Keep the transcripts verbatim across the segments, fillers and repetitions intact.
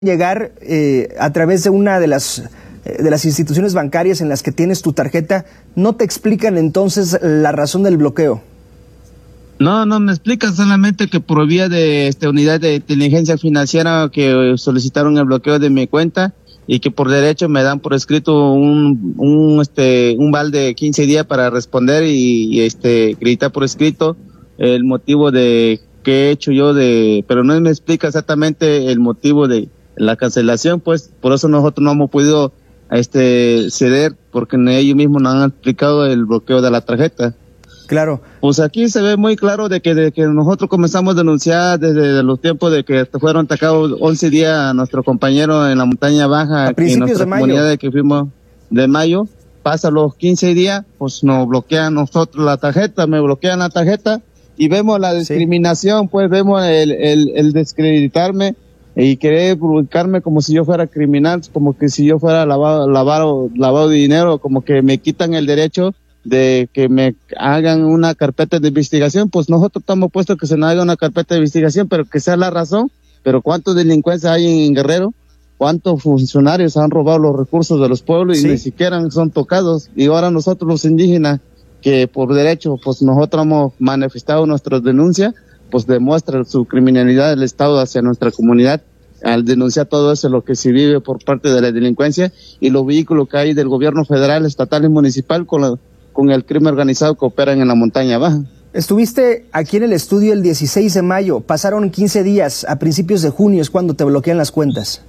llegar eh, a través de una de las eh, de las instituciones bancarias en las que tienes tu tarjeta, ¿no te explican entonces la razón del bloqueo? No, no me explican, solamente que por vía de esta unidad de inteligencia financiera que solicitaron el bloqueo de mi cuenta y que por derecho me dan por escrito un un este un val de quince días para responder y, y este gritar por escrito el motivo de que he hecho yo de, pero no me explica exactamente el motivo de la cancelación, pues por eso nosotros no hemos podido este ceder, porque ellos mismos nos han explicado el bloqueo de la tarjeta. Claro. Pues aquí se ve muy claro de que, de que nosotros comenzamos a denunciar desde los tiempos de que fueron atacados once días a nuestro compañero en la montaña baja, a principios en nuestra de mayo. comunidad de que fuimos de mayo. Pasa los quince días, pues nos bloquean nosotros la tarjeta, me bloquean la tarjeta y vemos la discriminación, sí. Pues vemos el, el, el descreditarme y querer publicarme como si yo fuera criminal, como que si yo fuera lavado, lavado, lavado de dinero, como que me quitan el derecho de que me hagan una carpeta de investigación. Pues nosotros estamos puestos que se nos haga una carpeta de investigación, pero que sea la razón. Pero ¿cuántos delincuentes hay en Guerrero? ¿Cuántos funcionarios han robado los recursos de los pueblos y sí. Ni siquiera son tocados? Y ahora nosotros los indígenas, que por derecho, pues nosotros hemos manifestado nuestras denuncias, pues demuestra su criminalidad del Estado hacia nuestra comunidad al denunciar todo eso, lo que se vive por parte de la delincuencia y los vehículos que hay del gobierno federal, estatal y municipal con, la, con el crimen organizado que operan en la montaña baja. Estuviste aquí en el estudio el dieciséis de mayo, pasaron quince días, a principios de junio es cuando te bloquean las cuentas.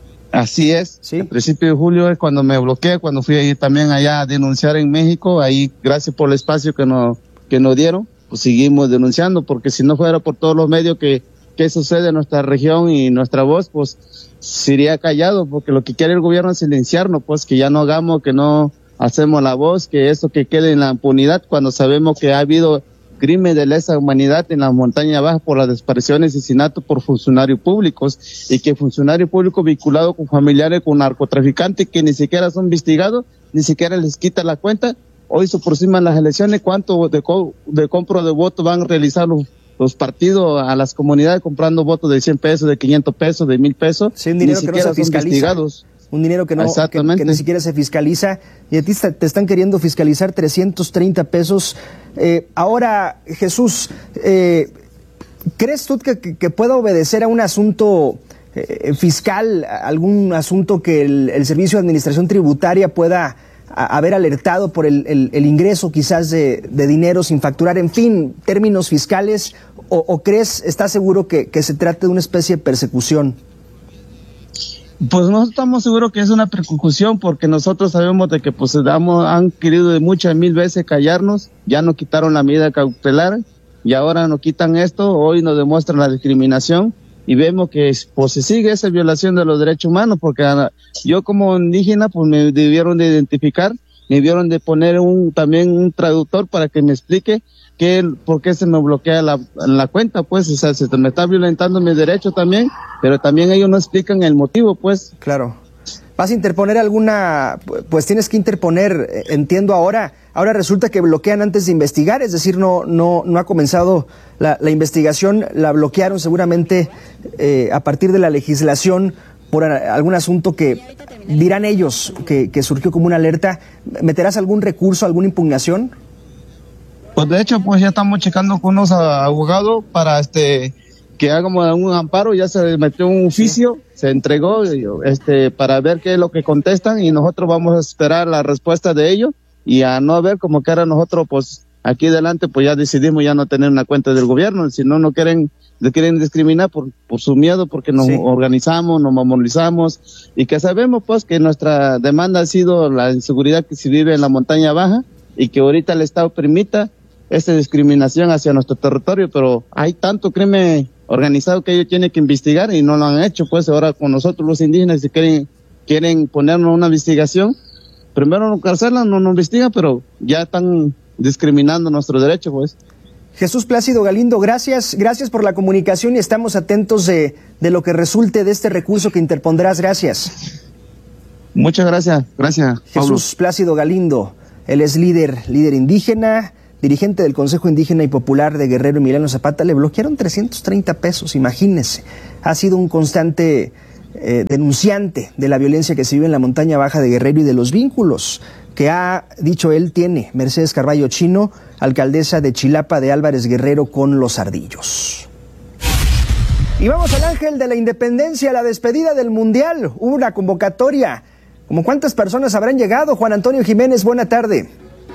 Así es, ¿sí? A principios de julio es cuando me bloqueé, cuando fui ahí también allá a denunciar en México, ahí gracias por el espacio que nos, que nos dieron, pues seguimos denunciando, porque si no fuera por todos los medios que, que sucede en nuestra región y nuestra voz, pues sería callado, porque lo que quiere el gobierno es silenciarnos, pues que ya no hagamos, que no hacemos la voz, que eso que quede en la impunidad, cuando sabemos que ha habido crimen de lesa humanidad en la montaña baja por la desaparición y asesinato por funcionarios públicos, y que funcionarios públicos vinculados con familiares, con narcotraficantes que ni siquiera son investigados, ni siquiera les quita la cuenta. Hoy se aproximan las elecciones, ¿cuánto de, co de compra de votos van a realizar los, los partidos a las comunidades comprando votos de cien pesos, de quinientos pesos, de mil pesos? Sí, un dinero ni que siquiera no se fiscaliza. Son investigados. Un dinero que no que, que ni siquiera se fiscaliza, y a ti te están queriendo fiscalizar trescientos treinta pesos. Eh, ahora, Jesús, eh, ¿crees tú que, que, que pueda obedecer a un asunto eh, fiscal, algún asunto que el, el Servicio de Administración Tributaria pueda a, haber alertado por el, el, el ingreso quizás de, de dinero sin facturar, en fin, términos fiscales, o, o crees, estás seguro que, que se trate de una especie de persecución? Pues no estamos seguros que es una persecución, porque nosotros sabemos de que pues damos, han querido de muchas mil veces callarnos, ya nos quitaron la medida cautelar y ahora nos quitan esto, hoy nos demuestran la discriminación y vemos que pues se sigue esa violación de los derechos humanos, porque yo como indígena pues me debieron de identificar, me debieron de poner un también un traductor para que me explique que por qué se me bloquea la, la cuenta, pues, o sea, se me está violentando mi derecho también, pero también ellos no explican el motivo, pues. Claro. ¿Vas a interponer alguna, pues tienes que interponer, entiendo ahora, ahora resulta que bloquean antes de investigar, es decir, no no no ha comenzado la, la investigación, la bloquearon seguramente eh, a partir de la legislación por algún asunto que dirán ellos que, que surgió como una alerta. ¿Meterás algún recurso, alguna impugnación? Pues de hecho, pues ya estamos checando con unos abogados para este que hagamos un amparo, ya se metió un oficio, sí. Se entregó este para ver qué es lo que contestan y nosotros vamos a esperar la respuesta de ellos y a no ver como que ahora nosotros pues aquí adelante pues ya decidimos ya no tener una cuenta del gobierno, si no no quieren quieren discriminar por por su miedo, porque nos sí. organizamos, nos movilizamos y que sabemos pues que nuestra demanda ha sido la inseguridad que se vive en la montaña baja y que ahorita el Estado permita esta discriminación hacia nuestro territorio, pero hay tanto crimen organizado que ellos tienen que investigar y no lo han hecho, pues ahora con nosotros los indígenas si quieren quieren ponernos una investigación, primero no carcelan, no nos investigan, pero ya están discriminando nuestro derecho, pues. Jesús Plácido Galindo, gracias, gracias por la comunicación y estamos atentos de, de lo que resulte de este recurso que interpondrás, gracias. Muchas gracias, gracias, Pablo. Jesús Plácido Galindo, él es líder, líder indígena, dirigente del Consejo Indígena y Popular de Guerrero, Emiliano Zapata. Le bloquearon trescientos treinta pesos, imagínense. Ha sido un constante eh, denunciante de la violencia que se vive en la montaña baja de Guerrero y de los vínculos que ha dicho él tiene Mercedes Carballo Chino, alcaldesa de Chilapa de Álvarez Guerrero, con los ardillos. Y vamos al Ángel de la Independencia, la despedida del Mundial. Hubo una convocatoria. ¿Cómo cuántas personas habrán llegado? Juan Antonio Jiménez, buena tarde.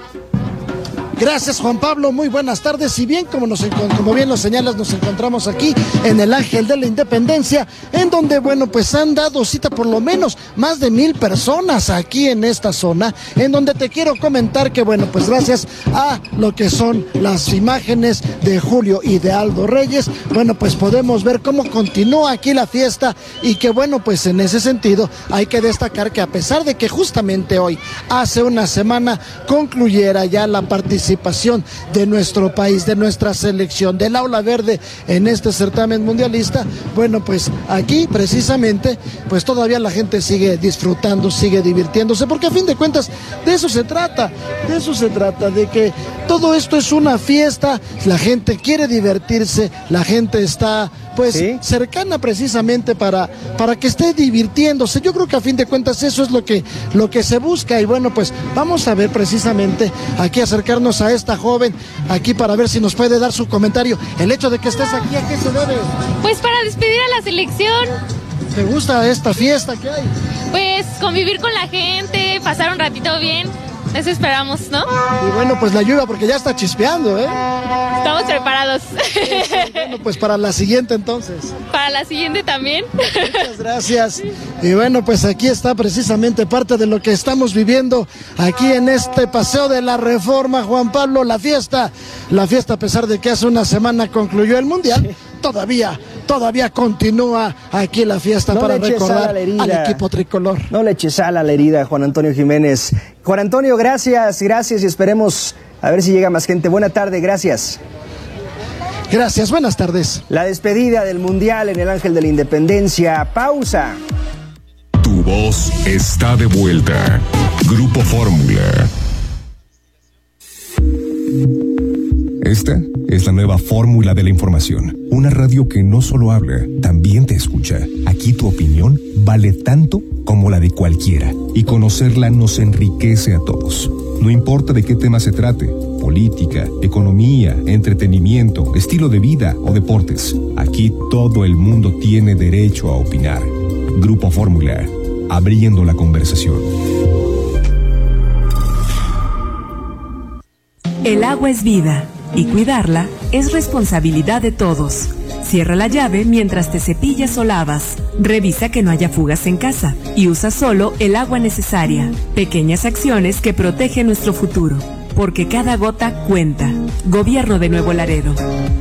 Gracias, Juan Pablo, muy buenas tardes. Y bien, como, nos, como bien lo señalas, nos encontramos aquí en el Ángel de la Independencia, en donde, bueno, pues han dado cita por lo menos más de mil personas aquí en esta zona, en donde te quiero comentar que, bueno, pues gracias a lo que son las imágenes de Julio y de Aldo Reyes, bueno, pues podemos ver cómo continúa aquí la fiesta y que, bueno, pues en ese sentido hay que destacar que a pesar de que justamente hoy, hace una semana, concluyera ya la participación de nuestro país, de nuestra selección, del Aula Verde en este certamen mundialista, bueno, pues aquí precisamente, pues todavía la gente sigue disfrutando, sigue divirtiéndose, porque a fin de cuentas de eso se trata, de eso se trata, de que todo esto es una fiesta, la gente quiere divertirse, la gente está pues ¿sí? cercana precisamente para, para que esté divirtiéndose. Yo creo que a fin de cuentas eso es lo que, lo que se busca, y bueno, pues vamos a ver precisamente aquí, acercarnos a esta joven aquí para ver si nos puede dar su comentario. El hecho de que estés aquí, ¿a qué se debe? Pues para despedir a la selección. ¿Te gusta esta fiesta que hay? Pues convivir con la gente, pasar un ratito bien. Eso esperamos, ¿no? Y bueno, pues la lluvia, porque ya está chispeando, ¿eh? Estamos preparados. Bueno, pues para la siguiente entonces. Para la siguiente también. Muchas gracias. Y bueno, pues aquí está precisamente parte de lo que estamos viviendo aquí en este Paseo de la Reforma, Juan Pablo, la fiesta. La fiesta, a pesar de que hace una semana concluyó el Mundial, sí. todavía, todavía continúa aquí la fiesta, no para recordar al equipo tricolor. No le eches sal a la herida, Juan Antonio Jiménez. Juan Antonio, gracias, gracias, y esperemos a ver si llega más gente. Buena tarde, gracias. Gracias, buenas tardes. La despedida del Mundial en el Ángel de la Independencia. Pausa. Tu voz está de vuelta. Grupo Fórmula. Esta es la nueva fórmula de la información. Una radio que no solo habla, también te escucha. Aquí tu opinión vale tanto como la de cualquiera. Y conocerla nos enriquece a todos. No importa de qué tema se trate: política, economía, entretenimiento, estilo de vida o deportes. Aquí todo el mundo tiene derecho a opinar. Grupo Fórmula, abriendo la conversación. El agua es vida y cuidarla es responsabilidad de todos. Cierra la llave mientras te cepillas o lavas. Revisa que no haya fugas en casa y usa solo el agua necesaria. Pequeñas acciones que protegen nuestro futuro, porque cada gota cuenta. Gobierno de Nuevo Laredo.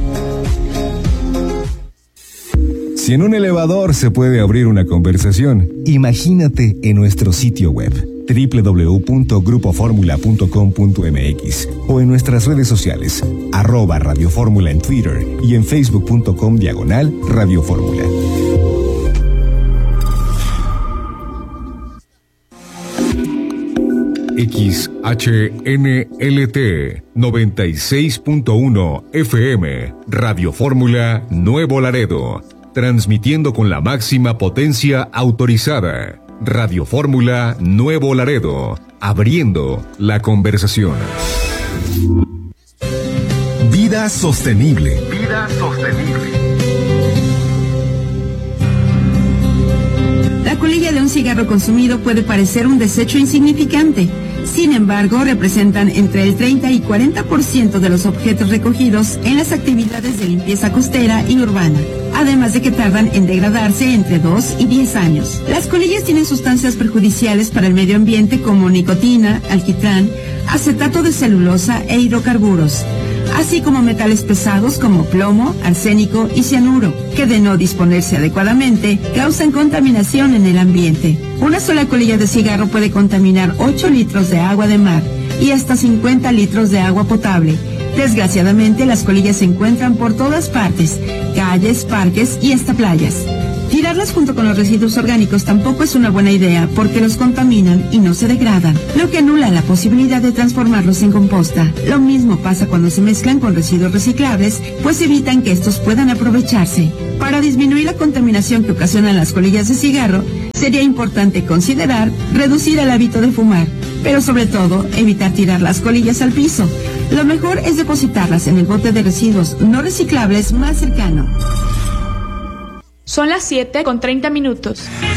Si en un elevador se puede abrir una conversación, imagínate en nuestro sitio web doble u doble u doble u punto grupo fórmula punto com punto m x o en nuestras redes sociales, arroba Radio Fórmula en Twitter y en facebook punto com diagonal Radio Fórmula. X H N L T noventa y seis punto uno F M, Radio Fórmula Nuevo Laredo, transmitiendo con la máxima potencia autorizada. Radio Fórmula Nuevo Laredo, abriendo la conversación. Vida sostenible. Vida sostenible. La colilla de un cigarro consumido puede parecer un desecho insignificante. Sin embargo, representan entre el treinta y cuarenta por ciento de los objetos recogidos en las actividades de limpieza costera y urbana, además de que tardan en degradarse entre dos y diez años. Las colillas tienen sustancias perjudiciales para el medio ambiente como nicotina, alquitrán, acetato de celulosa e hidrocarburos, así como metales pesados como plomo, arsénico y cianuro, que de no disponerse adecuadamente causan contaminación en el ambiente. Una sola colilla de cigarro puede contaminar ocho litros de agua de mar y hasta cincuenta litros de agua potable. Desgraciadamente, las colillas se encuentran por todas partes, calles, parques y hasta playas. Tirarlas junto con los residuos orgánicos tampoco es una buena idea porque los contaminan y no se degradan, lo que anula la posibilidad de transformarlos en composta. Lo mismo pasa cuando se mezclan con residuos reciclables, pues evitan que estos puedan aprovecharse. Para disminuir la contaminación que ocasionan las colillas de cigarro, sería importante considerar reducir el hábito de fumar, pero sobre todo evitar tirar las colillas al piso. Lo mejor es depositarlas en el bote de residuos no reciclables más cercano. Son las siete con treinta minutos.